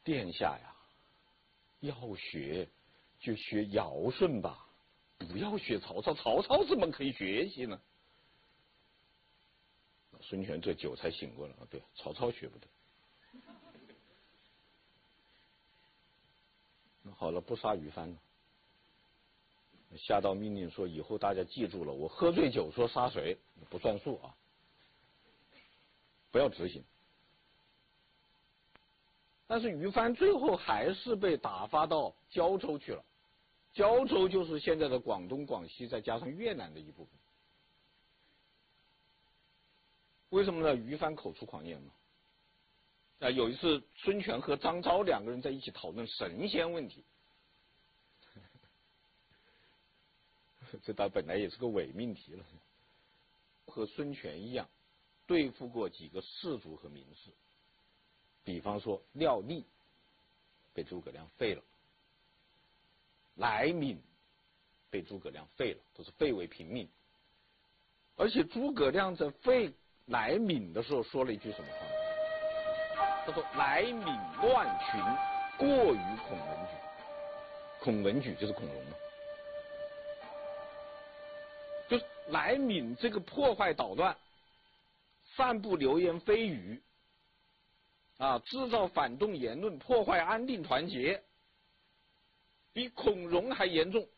殿下呀，要学就学尧舜吧，不要学曹操。曹操怎么可以学习呢？孙权这酒才醒过来，对，曹操学不得。那好了，不杀于翻了。下道命令说，以后大家记住了，我喝醉酒说杀谁不算数啊，不要执行。但是于翻最后还是被打发到胶州去了，胶州就是现在的广东、广西，再加上越南的一部分。为什么呢？于翻口出狂言嘛。有一次，孙权和张昭两个人在一起讨论神仙问题，这倒本来也是个伪命题了。和孙权一样，对付过几个士族和名士，比方说廖立被诸葛亮废了，来敏被诸葛亮废了，都是废为平民。而且诸葛亮在废来敏的时候说了一句什么话？他说：“来敏乱群，过于孔文举。”孔文举就是孔融嘛，就是来敏这个破坏捣乱、散布流言蜚语制造反动言论、破坏安定团结，比孔融还严重。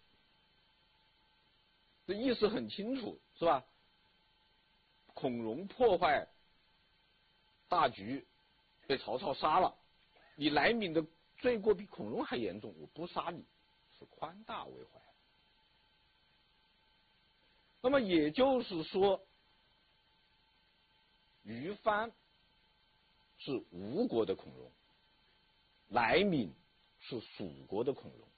这意思很清楚，是吧？孔融破坏大局，被曹操杀了，你来敏的罪过比孔融还严重，我不杀你是宽大为怀。那么也就是说，于翻是吴国的孔融，来敏是蜀国的孔融。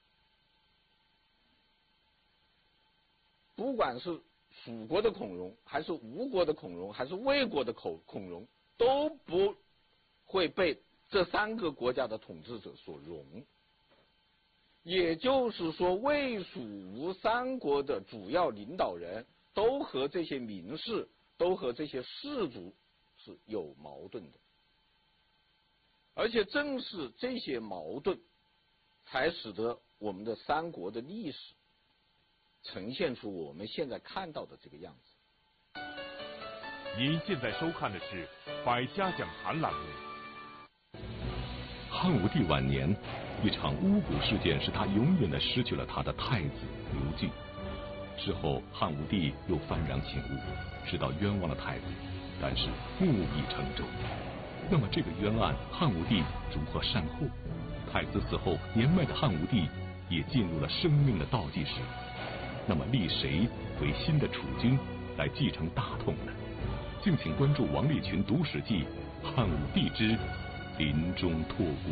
不管是蜀国的孔融，还是吴国的孔融，还是魏国的孔融，都不会被这三个国家的统治者所容。也就是说，魏、蜀、吴三国的主要领导人都和这些名士、都和这些士族是有矛盾的，而且正是这些矛盾，才使得我们的三国的历史呈现出我们现在看到的这个样子。 您现在收看的是《百家讲坛》栏目。 汉武帝晚年，一场巫蛊事件使他永远地失去了他的太子刘据。之后，汉武帝又幡然醒悟，知道冤枉了太子，但是木已成舟。那么这个冤案，汉武帝如何善后？太子死后，年迈的汉武帝也进入了生命的倒计时。那么立谁为新的储君来继承大统呢？敬请关注王立群读史记《汉武帝之临终托孤》。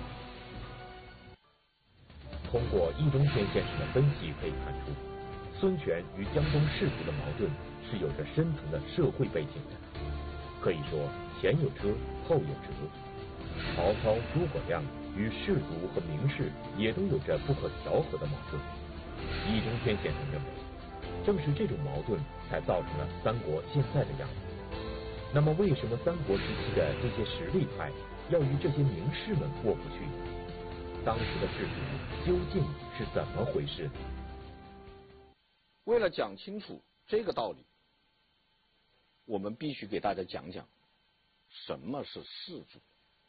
通过易中天先生的分析可以看出，孙权与江东士族的矛盾是有着深层的社会背景的。可以说前有车后有辙，曹操、诸葛亮与士族和名士也都有着不可调和的矛盾。易中天先生认为，正是这种矛盾才造成了三国现在的样子。那么为什么三国时期的这些实力派要与这些名士们过不去呢？当时的制度究竟是怎么回事呢？ 为了讲清楚这个道理，我们必须给大家讲讲什么是士族。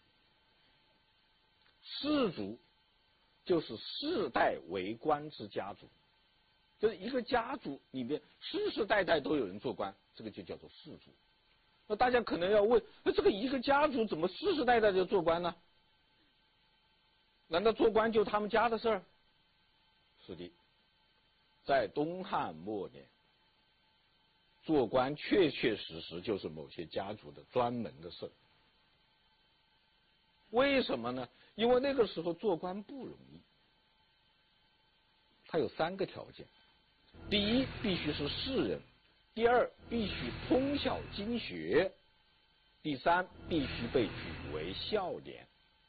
士族就是世代为官之家族，就是一个家族里面世世代代都有人做官，这个就叫做士族。那大家可能要问，那这个一个家族怎么世世代代就做官呢？难道做官就他们家的事儿？是的，在东汉末年，做官确确实实就是某些家族的专门的事儿。为什么呢？因为那个时候做官不容易，它有三个条件：第一，必须是士人；第二，必须通晓经学；第三，必须被举为孝廉。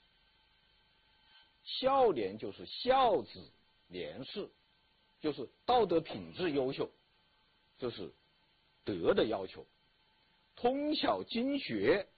孝廉就是孝子廉士，就是道德品质优秀，这是德的要求。通晓经学